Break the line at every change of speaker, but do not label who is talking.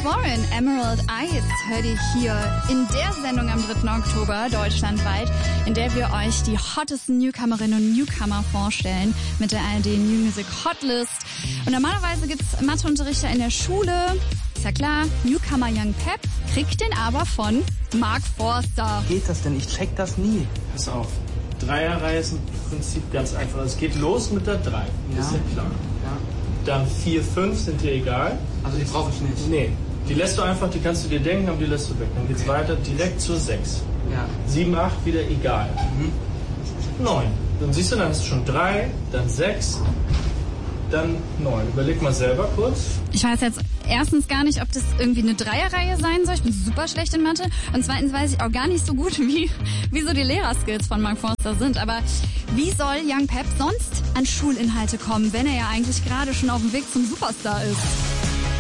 Warren, Emerald Eyes, hört ihr hier in der Sendung am 3. Oktober deutschlandweit, in der wir euch die hottesten Newcomerinnen und Newcomer vorstellen mit der ARD New Music Hotlist. Und normalerweise gibt's Matheunterrichter in der Schule. Ist ja klar, Newcomer Young Pep kriegt den aber von Mark Forster.
Geht das denn? Ich check das nie.
Pass auf. Dreierreihe ist im Prinzip ganz einfach. Es geht los mit der 3.
Ja.
Ist ja klar.
Ja.
Dann 4, 5 sind dir egal.
Also die brauche ich nicht.
Nee. Die lässt du einfach, die kannst du dir denken, aber die lässt du weg. Dann geht's weiter direkt zur 6.
Ja.
7, 8 wieder egal. 9. Dann siehst du, dann hast du schon 3, dann 6, dann 9. Überleg mal selber kurz.
Ich weiß jetzt erstens gar nicht, ob das irgendwie eine Dreierreihe sein soll. Ich bin super schlecht in Mathe. Und zweitens weiß ich auch gar nicht so gut, wie so die Lehrerskills von Mark Forster sind. Aber wie soll Young Pep sonst an Schulinhalte kommen, wenn er ja eigentlich gerade schon auf dem Weg zum Superstar ist?